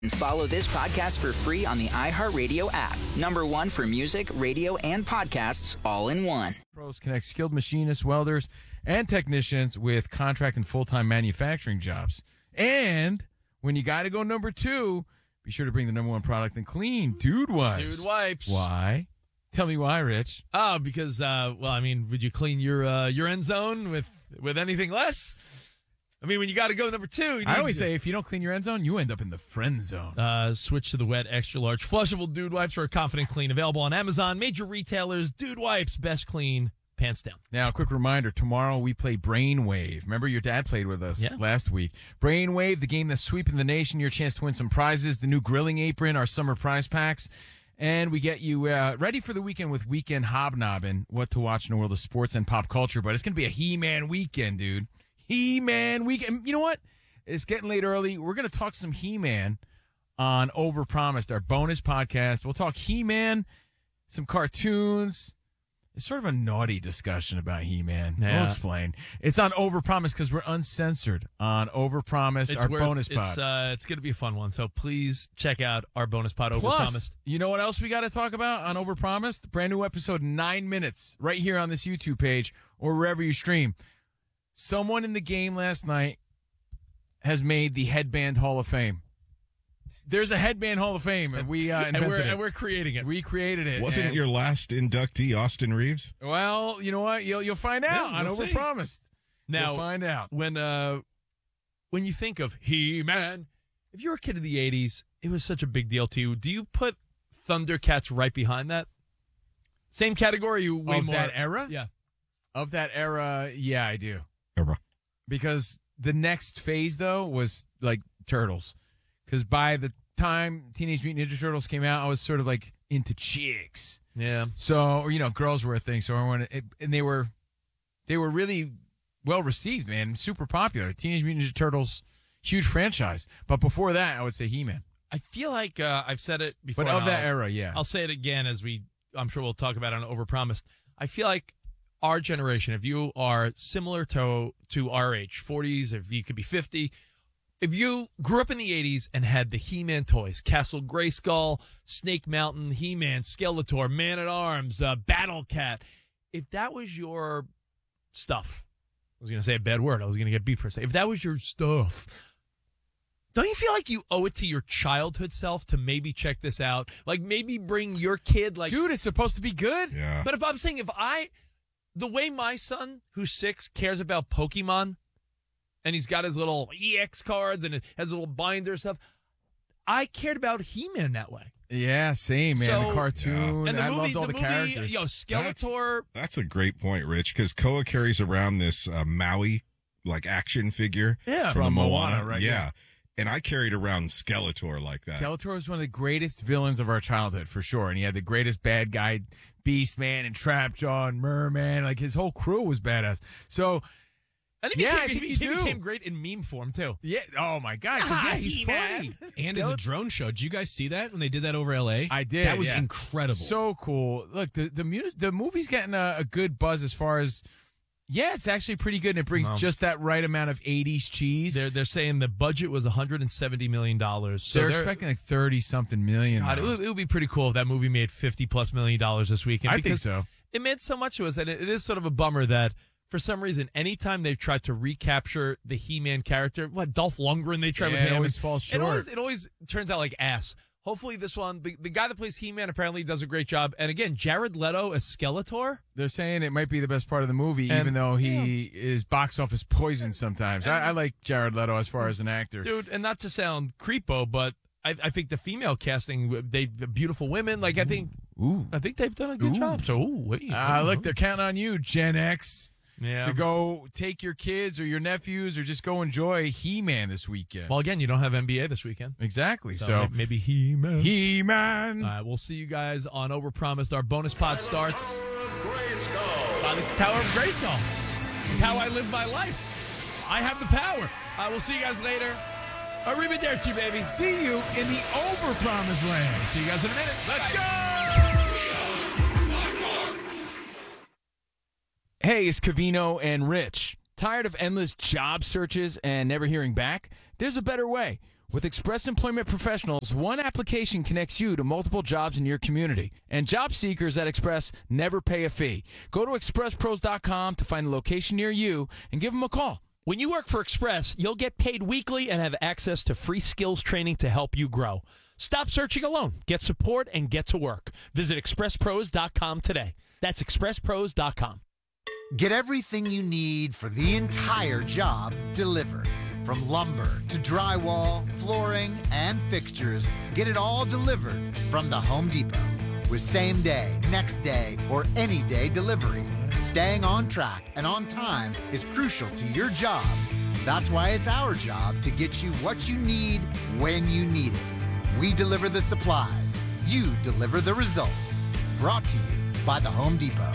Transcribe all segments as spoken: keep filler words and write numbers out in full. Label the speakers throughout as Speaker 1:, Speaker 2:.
Speaker 1: Follow this podcast for free on the iHeartRadio app. Number one for music, radio, and podcasts all in one.
Speaker 2: Pros connect skilled machinists, welders, and technicians with contract and full-time manufacturing jobs. And when you got to go number two, be sure to bring the number one product in clean, Dude Wipes.
Speaker 3: Dude Wipes.
Speaker 2: Why? Tell me why, Rich.
Speaker 3: Oh, because, uh, well, I mean, would you clean your uh, your end zone with, with anything less? I mean, when you got to go number two. You
Speaker 2: I always
Speaker 3: to,
Speaker 2: say if you don't clean your end zone, you end up in the friend zone.
Speaker 3: Uh, switch to the wet, extra large, flushable Dude Wipes for a confident clean. Available on Amazon, major retailers. Dude Wipes, best clean, pants down.
Speaker 2: Now, a quick reminder, tomorrow we play Brainwave. Remember your dad played with us
Speaker 3: yeah.
Speaker 2: last week. Brainwave, the game that's sweeping the nation, your chance to win some prizes, the new grilling apron, our summer prize packs. And we get you uh, ready for the weekend with Weekend Hobnobbing, what to watch in the world of sports and pop culture. But it's going to be a He-Man weekend, dude. He-Man weekend. You know what? It's getting late early. We're going to talk some He-Man on Overpromised, our bonus podcast. We'll talk He-Man, some cartoons. It's sort of a naughty discussion about He-Man.
Speaker 3: Yeah.
Speaker 2: We'll explain. It's on Overpromised because we're uncensored on Overpromised,
Speaker 3: It's
Speaker 2: our
Speaker 3: worth,
Speaker 2: bonus pod.
Speaker 3: It's, uh, it's going to be a fun one. So please check out our bonus pod,
Speaker 2: Plus,
Speaker 3: Overpromised.
Speaker 2: you know what else we got to talk about on Overpromised? Brand new episode, nine minutes, right here on this YouTube page or wherever you stream. Someone in the game last night has made the Headband Hall of Fame. There's a Headband Hall of Fame, and we uh, invented
Speaker 3: and we're,
Speaker 2: it.
Speaker 3: And we're creating it.
Speaker 2: We created it.
Speaker 4: Wasn't
Speaker 2: and,
Speaker 4: your last inductee Austin Reeves?
Speaker 2: Well, you know what? You'll you'll find out
Speaker 3: Yeah,
Speaker 2: on
Speaker 3: we'll see.
Speaker 2: Overpromised.
Speaker 3: Now,
Speaker 2: you'll find out.
Speaker 3: When uh, when you think of He-Man, if you're a kid of the eighties, it was such a big deal to you. Do you put Thundercats right behind that? Same category? You way
Speaker 2: Of
Speaker 3: more
Speaker 2: that era?
Speaker 3: Yeah.
Speaker 2: Of that era, yeah, I do.
Speaker 4: Era.
Speaker 2: Because the next phase, though, was like Turtles. Because by the time Teenage Mutant Ninja Turtles came out, I was sort of like into chicks.
Speaker 3: Yeah.
Speaker 2: So, or, you know, girls were a thing. So everyone, it, and they were, they were really well received, man. Super popular. Teenage Mutant Ninja Turtles, huge franchise. But before that, I would say He-Man.
Speaker 3: I feel like uh, I've said it before.
Speaker 2: But of that
Speaker 3: I'll-
Speaker 2: era, yeah.
Speaker 3: I'll say it again as we, I'm sure we'll talk about it on Overpromised. I feel like our generation, if you are similar to to our age, forties, if you could be fifty, if you grew up in the eighties and had the He-Man toys, Castle Grayskull, Snake Mountain, He-Man, Skeletor, Man-at-Arms, uh, Battle Cat, if that was your stuff, I was going to say a bad word. I was going to get beat for saying, if that was your stuff, don't you feel like you owe it to your childhood self to maybe check this out? Like maybe bring your kid, like,
Speaker 2: Dude, it's supposed to be good.
Speaker 4: Yeah.
Speaker 3: but if I'm saying if I, the way my son, who's six, cares about Pokemon, and he's got his little E X cards and it has a little binder stuff, I cared about He-Man that way.
Speaker 2: Yeah, same, man.
Speaker 3: So-
Speaker 2: the cartoon.
Speaker 3: And the
Speaker 2: I
Speaker 3: movie,
Speaker 2: loved all
Speaker 3: the,
Speaker 2: the,
Speaker 3: movie,
Speaker 2: characters.
Speaker 3: yo, Skeletor.
Speaker 4: That's a great point, Rich, because Koa carries around this uh, Maui, like, action figure.
Speaker 3: Yeah.
Speaker 4: From,
Speaker 2: From
Speaker 4: the
Speaker 2: Moana,
Speaker 4: Moana.
Speaker 2: right?
Speaker 4: Yeah.
Speaker 2: Yeah.
Speaker 4: And I carried around Skeletor like that.
Speaker 2: Skeletor was one of the greatest villains of our childhood, for sure. And he had the greatest bad guy, Beast Man and Trapjaw and Merman. Like, his whole crew was badass. So,
Speaker 3: And he
Speaker 2: Yeah,
Speaker 3: became,
Speaker 2: I think
Speaker 3: he
Speaker 2: you
Speaker 3: became,
Speaker 2: do.
Speaker 3: became great in meme form, too.
Speaker 2: yeah. Oh, my God. 'Cause,
Speaker 3: Ah,
Speaker 2: yeah, he's
Speaker 3: He-Man.
Speaker 2: funny.
Speaker 5: And as a drone show, did you guys see that when they did that over L A?
Speaker 2: I did.
Speaker 5: That was
Speaker 2: yeah.
Speaker 5: incredible.
Speaker 2: So cool. Look, the the, mu- the movie's getting a, a good buzz as far as, yeah, it's actually pretty good. And it brings
Speaker 3: Um,
Speaker 2: just that right amount of eighties cheese.
Speaker 3: They're they're saying the budget was one hundred seventy million dollars. So
Speaker 2: they're, expecting like thirty-something million.
Speaker 3: God, it,
Speaker 2: now.
Speaker 3: would, it would be pretty cool if that movie made fifty plus million dollars this weekend.
Speaker 2: I think
Speaker 3: because
Speaker 2: so.
Speaker 3: It meant so much to us, and it, it is sort of a bummer that for some reason, anytime they've tried to recapture the He-Man character, what Dolph Lundgren they tried
Speaker 2: Yeah,
Speaker 3: with
Speaker 2: it
Speaker 3: him,
Speaker 2: always falls
Speaker 3: It always,
Speaker 2: short.
Speaker 3: it always turns out like ass. Hopefully, this one, the, the guy that plays He-Man apparently does a great job. And again, Jared Leto as Skeletor.
Speaker 2: They're saying it might be the best part of the movie,
Speaker 3: And-
Speaker 2: even though he is box office poison sometimes. I, I like Jared Leto as far as an actor.
Speaker 3: Dude, and not to sound creepo, but I, I think the female casting, they beautiful women. Like I think,
Speaker 2: Ooh.
Speaker 3: I think they've done a good
Speaker 2: Ooh.
Speaker 3: job. So, ooh, wait,
Speaker 2: Uh, look, they're counting on you, Gen X,
Speaker 3: yeah.
Speaker 2: to go take your kids or your nephews or just go enjoy He-Man this weekend.
Speaker 3: Well, again, you don't have N B A this weekend,
Speaker 2: exactly.
Speaker 3: so,
Speaker 2: So,
Speaker 3: maybe He-Man.
Speaker 2: He-Man.
Speaker 3: All right, we'll see you guys on Overpromised. Our bonus pod starts by the power of Grayskull. It's how I live my life. I have the power. I will see you guys later. Arrivederci, baby.
Speaker 2: See you in the Overpromised Land.
Speaker 3: See you guys in a minute.
Speaker 2: Let's
Speaker 3: Bye.
Speaker 2: go! Hey, it's Cavino and Rich. Tired of endless job searches and never hearing back? There's a better way. With Express Employment Professionals, one application connects you to multiple jobs in your community. And job seekers at Express never pay a fee. Go to express pros dot com to find a location near you and give them a call.
Speaker 3: When you work for Express, you'll get paid weekly and have access to free skills training to help you grow. Stop searching alone. Get support and get to work. Visit express pros dot com today. That's express pros dot com.
Speaker 6: Get everything you need for the entire job delivered. From lumber to drywall, flooring, and fixtures, get it all delivered from the Home Depot. With same day, next day, or any day delivery. Staying on track and on time is crucial to your job. That's why it's our job to get you what you need when you need it. We deliver the supplies. You deliver the results. Brought to you by the Home Depot.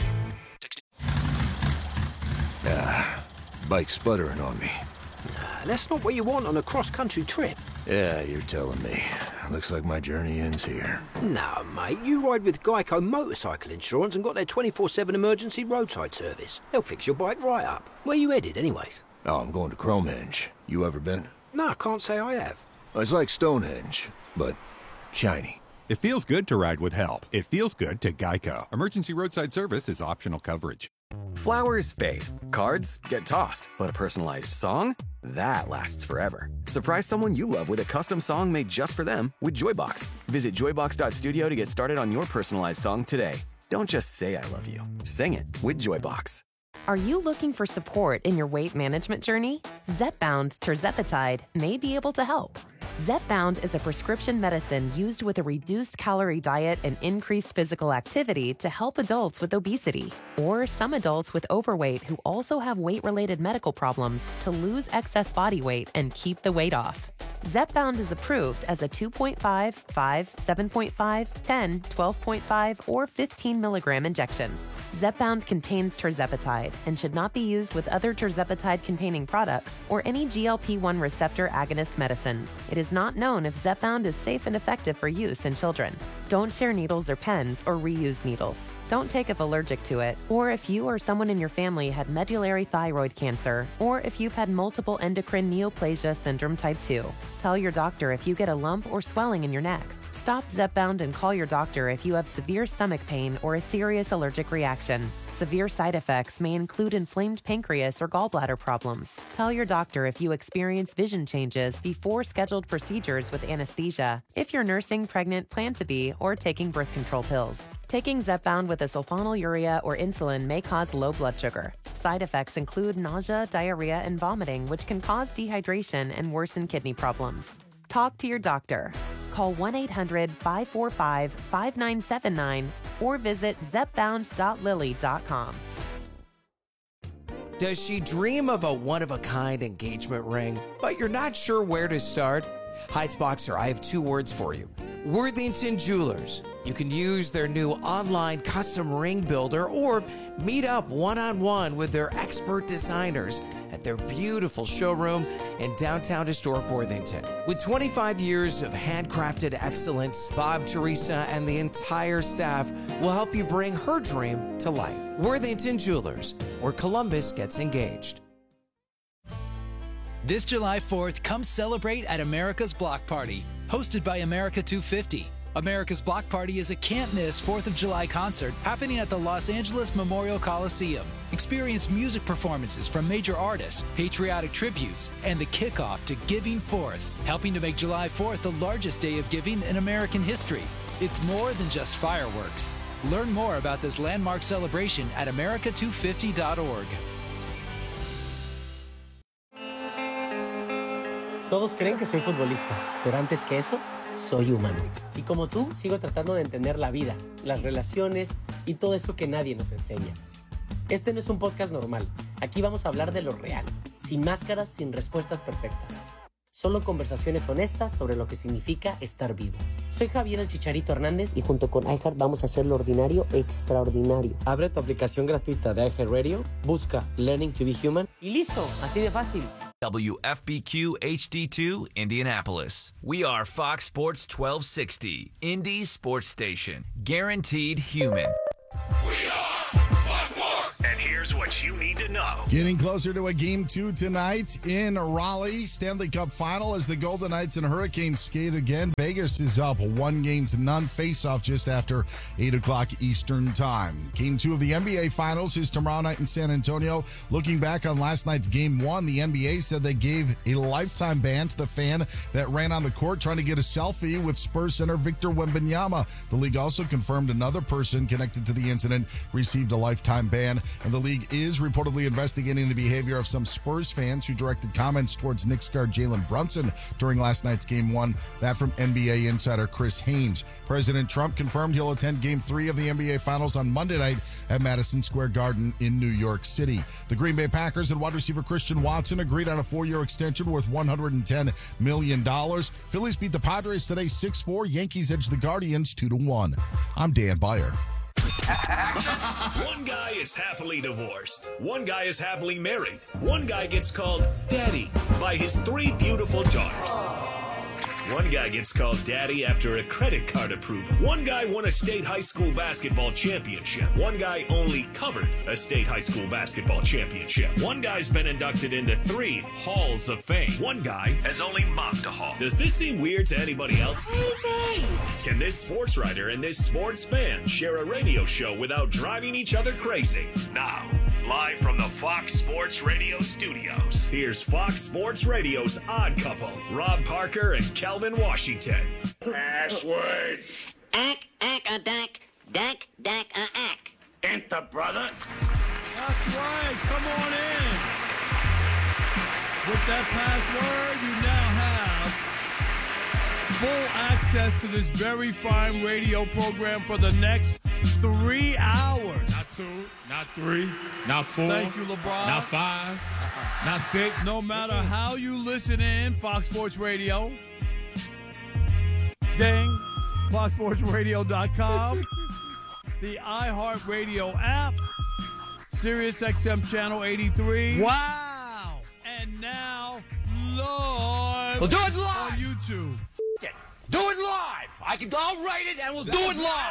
Speaker 7: Ah, bike's sputtering on me.
Speaker 8: Nah, that's not what you want on a cross-country trip.
Speaker 7: Yeah, you're telling me. Looks like my journey ends here.
Speaker 8: No, mate, you ride with Geico Motorcycle Insurance and got their twenty-four seven emergency roadside service. They'll fix your bike right up. Where you headed, anyways?
Speaker 7: Oh, I'm going to Cromenge. You ever been?
Speaker 8: No, I can't say I have.
Speaker 7: It's like Stonehenge, but shiny.
Speaker 9: It feels good to ride with help. It feels good to Geico. Emergency roadside service is optional coverage.
Speaker 10: Flowers fade, cards get tossed, but a personalized song? That lasts forever. Surprise someone you love with a custom song made just for them with Joybox. Visit joybox dot studio to get started on your personalized song today. Don't just say I love you. Sing it with Joybox.
Speaker 11: Are you looking for support in your weight management journey? Zepbound tirzepatide may be able to help. Zepbound is a prescription medicine used with a reduced calorie diet and increased physical activity to help adults with obesity or some adults with overweight who also have weight-related medical problems to lose excess body weight and keep the weight off. Zepbound is approved as a two point five, five, seven point five, ten, twelve point five, or fifteen milligram injection. Zepbound contains tirzepatide and should not be used with other tirzepatide-containing products or any G L P one receptor agonist medicines. It is not known if Zepbound is safe and effective for use in children. Don't share needles or pens or reuse needles. Don't take if allergic to it, or if you or someone in your family had medullary thyroid cancer, or if you've had multiple endocrine neoplasia syndrome type two. Tell your doctor if you get a lump or swelling in your neck. Stop Zepbound and call your doctor if you have severe stomach pain or a serious allergic reaction. Severe side effects may include inflamed pancreas or gallbladder problems. Tell your doctor if you experience vision changes before scheduled procedures with anesthesia, if you're nursing, pregnant, plan to be, or taking birth control pills. Taking Zepbound with a sulfonylurea or insulin may cause low blood sugar. Side effects include nausea, diarrhea, and vomiting, which can cause dehydration and worsen kidney problems. Talk to your doctor. Call one eight hundred, five four five, five nine seven nine or visit zepbound dot lilly dot com.
Speaker 12: Does she dream of a one-of-a-kind engagement ring, but you're not sure where to start? Heights Boxer, I have two words for you. Worthington Jewelers. You can use their new online custom ring builder or meet up one-on-one with their expert designers at their beautiful showroom in downtown historic Worthington. With twenty-five years of handcrafted excellence, Bob, Teresa, and the entire staff will help you bring her dream to life. Worthington Jewelers, where Columbus gets engaged.
Speaker 13: This July fourth, come celebrate at America's Block Party, hosted by America two fifty. America's Block Party is a can't-miss fourth of July concert happening at the Los Angeles Memorial Coliseum. Experience music performances from major artists, patriotic tributes, and the kickoff to Giving Fourth, helping to make July fourth the largest day of giving in American history. It's more than just fireworks. Learn more about this landmark celebration at america two fifty dot org.
Speaker 14: Todos creen que soy futbolista, pero antes que eso, soy humano. Y como tú, sigo tratando de entender la vida, las relaciones y todo eso que nadie nos enseña. Este no es un podcast normal. Aquí vamos a hablar de lo real, sin máscaras, sin respuestas perfectas. Solo conversaciones honestas sobre lo que significa estar vivo. Soy Javier el Chicharito Hernández y junto con iHeart vamos a hacer lo ordinario extraordinario. Abre tu aplicación gratuita de iHeartRadio, busca Learning to be Human y listo, así de fácil.
Speaker 15: W F B Q H D two, Indianapolis. We are Fox Sports twelve sixty, Indy's sports station. Guaranteed human.
Speaker 16: We are Fox Sports! And here's Here's what you need to know.
Speaker 17: Getting closer to a game two tonight in Raleigh. Stanley Cup final as the Golden Knights and Hurricanes skate again. Vegas is up one game to none. Face-off just after eight o'clock Eastern time. Game two of the N B A Finals is tomorrow night in San Antonio. Looking back on last night's game one, the N B A said they gave a lifetime ban to the fan that ran on the court trying to get a selfie with Spurs center Victor Wembanyama. The league also confirmed another person connected to the incident received a lifetime ban, and the league is reportedly investigating the behavior of some Spurs fans who directed comments towards Knicks guard Jalen Brunson during last night's game one. That from N B A insider Chris Haynes. President Trump confirmed he'll attend game three of the N B A Finals on Monday night at Madison Square Garden in New York City. The Green Bay Packers and wide receiver Christian Watson agreed on a four-year extension worth one hundred ten million dollars. Phillies beat the Padres today six four. Yankees edged the Guardians two to one. I'm Dan Beyer.
Speaker 16: One guy is happily divorced. One guy is happily married. One guy gets called daddy by his three beautiful daughters. One guy gets called daddy after a credit card approval. One guy won a state high school basketball championship. One guy only covered a state high school basketball championship. One guy's been inducted into three halls of fame. One guy has only mopped a hall. Does this seem weird to anybody else? Can this sports writer and this sports fan share a radio show without driving each other crazy? Now, live from the Fox Sports Radio studios, here's Fox Sports Radio's odd couple, Rob Parker and Calvin Washington.
Speaker 18: Password. Ack, ack, a dack, dack, dack, a ack. Enter, brother.
Speaker 19: That's right. Come on in. With that password, you now have full access to this very fine radio program for the next three hours.
Speaker 20: Not two, not three, not four.
Speaker 19: Thank you, LeBron.
Speaker 20: Not five, not six.
Speaker 19: No matter how you listen in, Fox Sports Radio. Ding. Fox Sports Radio dot com. The iHeartRadio app. Sirius X M Channel eighty-three.
Speaker 21: Wow.
Speaker 19: And now, live
Speaker 21: We'll do it live.
Speaker 19: on YouTube.
Speaker 21: Do it live. I can, I'll write it and we'll do it live.